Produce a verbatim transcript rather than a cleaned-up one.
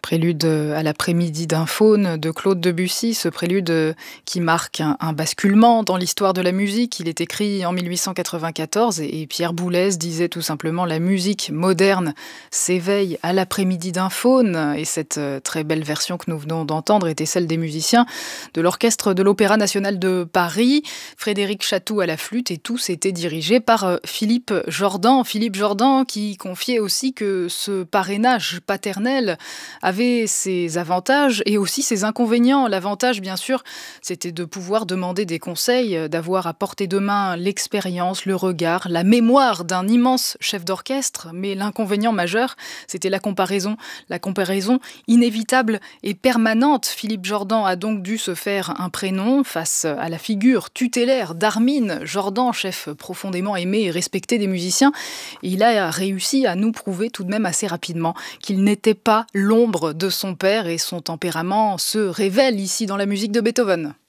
Prélude à l'après-midi d'un faune de Claude Debussy, ce prélude qui marque un, un basculement dans l'histoire de la musique. Il est écrit en mille huit cent quatre-vingt-quatorze et, et Pierre Boulez disait tout simplement la musique moderne s'éveille à l'après-midi d'un faune. Et cette très belle version que nous venons d'entendre était celle des musiciens de l'Orchestre de l'Opéra national de Paris, Frédéric Chatou à la flûte, et tous étaient dirigés par Philippe Jordan. Philippe Jordan qui confiait aussi que ce parrainage paternel avait ses avantages et aussi ses inconvénients. L'avantage, bien sûr, c'était de pouvoir demander des conseils, d'avoir à portée de main l'expérience, le regard, la mémoire d'un immense chef d'orchestre. Mais l'inconvénient majeur, c'était la comparaison. La comparaison inévitable et permanente. Philippe Jordan a donc dû se faire un prénom face à la figure tutélaire d'Armin Jordan, chef profondément aimé et respecté des musiciens. Et il a réussi à nous prouver tout de même assez rapidement qu'il n'était pas l'ombre de son père, et son tempérament se révèle ici dans la musique de Beethoven.